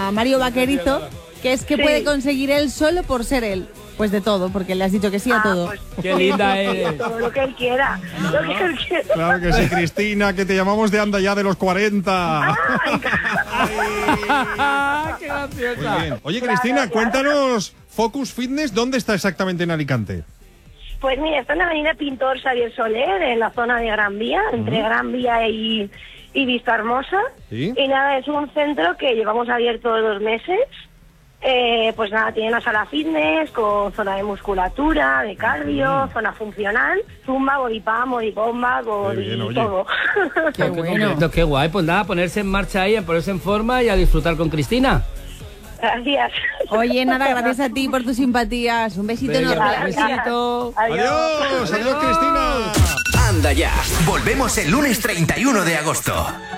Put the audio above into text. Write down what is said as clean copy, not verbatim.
a Mario Vaquerizo, que es que puede conseguir él solo por ser él. Pues de todo, porque le has dicho que sí a todo. Pues, qué linda eres. Todo lo que él quiera. Lo que él quiera. Claro que sí, Cristina, que te llamamos de Anda Ya de los 40. ¡Qué graciosa! Muy bien. Oye, Cristina, cuéntanos, Focus Fitness, ¿dónde está exactamente en Alicante? Pues mira, está en la avenida Pintor Xavier Soler, en la zona de Gran Vía, entre Gran Vía y Vista Hermosa. ¿Sí? Y nada, es un centro que llevamos abierto 2 meses. Pues nada, tiene una sala fitness con zona de musculatura, de cardio, zona funcional, zumba, body pump, body bomba, body todo. Qué bueno. Qué guay, pues nada, ponerse en marcha ahí, a ponerse en forma y a disfrutar con Cristina. Gracias. Oye, nada, gracias a ti por tus simpatías. Un besito Venga, enorme. un besito. Adiós, adiós, Cristina. Anda Ya. Volvemos el lunes 31 de agosto.